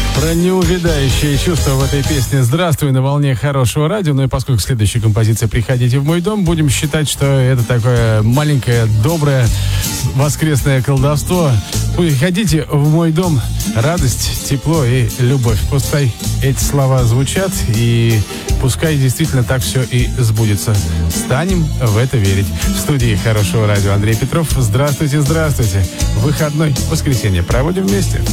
Про неувядающее чувство в этой песне «Здравствуй» на волне хорошего радио. Ну и поскольку следующая композиция «Приходите в мой дом», будем считать, что это такое маленькое, доброе воскресное колдовство. Приходите в мой дом, радость, тепло и любовь. Пускай эти слова звучат, и пускай действительно так все и сбудется. Станем в это верить. В студии хорошего радио Андрей Петров. Здравствуйте, здравствуйте. Выходной, воскресенье проводим вместе.